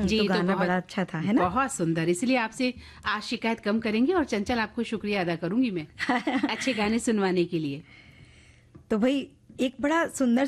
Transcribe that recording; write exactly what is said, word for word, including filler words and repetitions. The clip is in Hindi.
जी, तो तो गाना बहुत- बड़ा अच्छा था, है ना? बहुत सुंदर। इसलिए आपसे आज शिकायत कम करेंगे और चंचल आपको शुक्रिया अदा करूंगी मैं अच्छे गाने सुनवाने के लिए। तो भाई एक बड़ा सुंदर